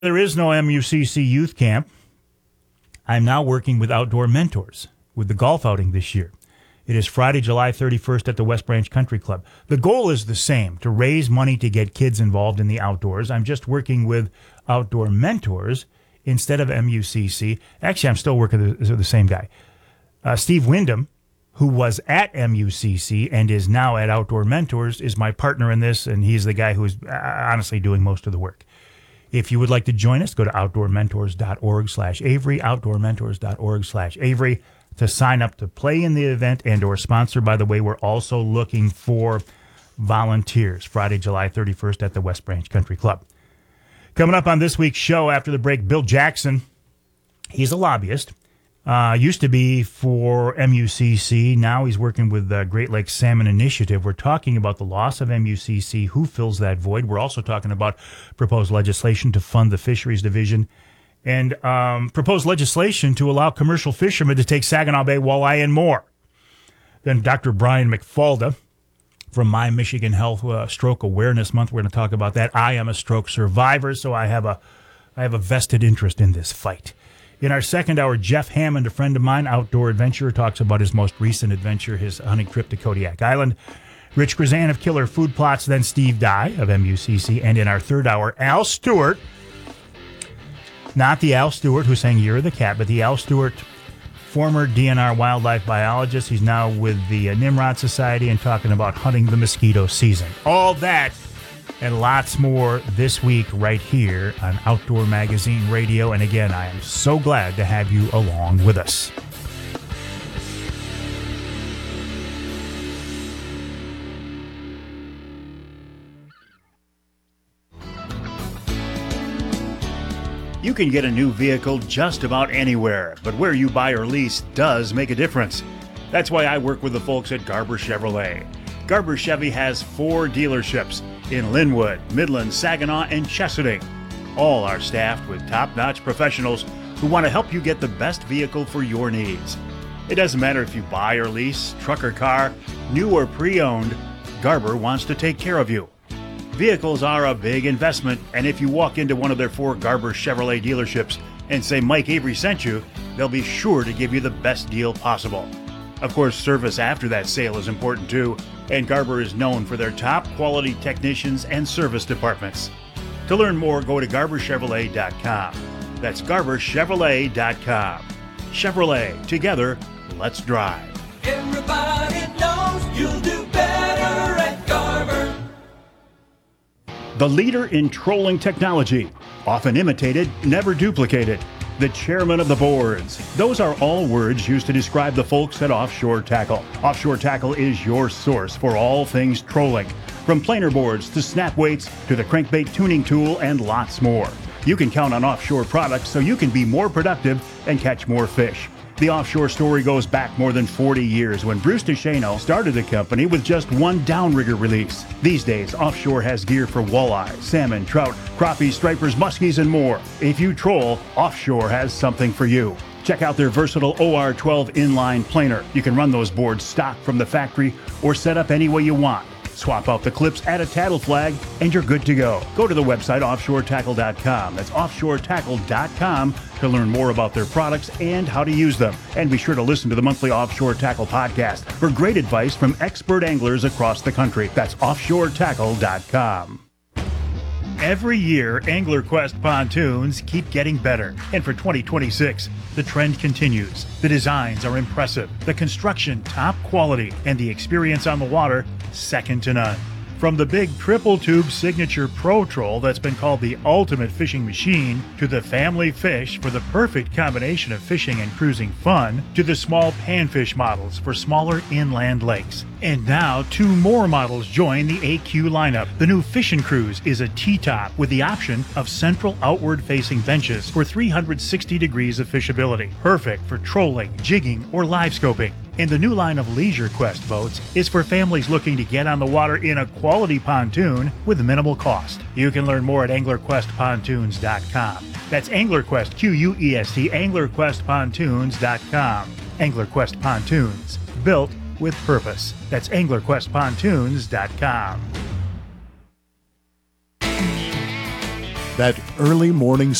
There is no MUCC youth camp. I'm now working with Outdoor Mentors with the golf outing this year. It is Friday, July 31st at the West Branch Country Club. The goal is the same, to raise money to get kids involved in the outdoors. I'm just working with Outdoor Mentors instead of MUCC. Actually, I'm still working with the same guy. Steve Wyndham, who was at MUCC and is now at Outdoor Mentors, is my partner in this, and he's the guy who's honestly doing most of the work. If you would like to join us, go to outdoormentors.org/Avery, outdoormentors.org/Avery to sign up to play in the event and or sponsor. By the way, we're also looking for volunteers Friday, July 31st at the West Branch Country Club. Coming up on this week's show after the break, Bill Jackson. He's a lobbyist. Used to be for MUCC. Now he's working with the Great Lakes Salmon Initiative. We're talking about the loss of MUCC. Who fills that void? We're also talking about proposed legislation to fund the Fisheries Division and proposed legislation to allow commercial fishermen to take Saginaw Bay walleye and more. Then Dr. Brian McFalda from My Michigan Health Stroke Awareness Month. We're going to talk about that. I am a stroke survivor, so I have a vested interest in this fight. In our second hour, Jeff Hammond, a friend of mine, outdoor adventurer, talks about his most recent adventure, his hunting trip to Kodiak Island. Rich Grzan of Killer Food Plots, then Steve Dye of MUCC. And in our third hour, Al Stewart, not the Al Stewart who sang Year of the Cat, but the Al Stewart, former DNR wildlife biologist. He's now with the Nimrod Society and talking about hunting the mosquito season. All that and lots more this week right here on Outdoor Magazine Radio. And again, I am so glad to have you along with us. You can get a new vehicle just about anywhere, but where you buy or lease does make a difference. That's why I work with the folks at Garber Chevrolet. Garber Chevy has 4 dealerships in Linwood, Midland, Saginaw, and Chesaning. All are staffed with top-notch professionals who want to help you get the best vehicle for your needs. It doesn't matter if you buy or lease, truck or car, new or pre-owned, Garber wants to take care of you. Vehicles are a big investment, and if you walk into one of their 4 Garber Chevrolet dealerships and say Mike Avery sent you, they'll be sure to give you the best deal possible. Of course, service after that sale is important too, and Garber is known for their top quality technicians and service departments. To learn more, go to GarberChevrolet.com. That's GarberChevrolet.com. Chevrolet, together, let's drive. Everybody knows you'll do better at Garber. The leader in trolling technology, often imitated, never duplicated. The chairman of the boards. Those are all words used to describe the folks at Offshore Tackle. Offshore Tackle is your source for all things trolling, from planer boards to snap weights to the crankbait tuning tool and lots more. You can count on Offshore products so you can be more productive and catch more fish. The Offshore story goes back more than 40 years when Bruce DeShano started the company with just one downrigger release. These days, Offshore has gear for walleye, salmon, trout, crappies, stripers, muskies, and more. If you troll, Offshore has something for you. Check out their versatile OR12 inline planer. You can run those boards stock from the factory or set up any way you want. Swap out the clips, add a tattle flag, and you're good to go. Go to the website offshoretackle.com. That's offshoretackle.com to learn more about their products and how to use them. And be sure to listen to the monthly Offshore Tackle podcast for great advice from expert anglers across the country. That's offshoretackle.com. Every year, AnglerQuest pontoons keep getting better. And for 2026, the trend continues. The designs are impressive, the construction top quality, and the experience on the water second to none. From the big triple tube signature Pro Troll that's been called the ultimate fishing machine, to the family fish for the perfect combination of fishing and cruising fun, to the small panfish models for smaller inland lakes. And now 2 more models join the AQ lineup. The new Fishin' Cruise is a T-top with the option of central outward-facing benches for 360 degrees of fishability. Perfect for trolling, jigging, or live scoping. And the new line of Leisure Quest boats is for families looking to get on the water in a quality pontoon with minimal cost. You can learn more at AnglerQuestPontoons.com. That's AnglerQuest, Q-U-E-S-T, AnglerQuestPontoons.com. AnglerQuest Pontoons, built with purpose. That's AnglerQuestPontoons.com. that early morning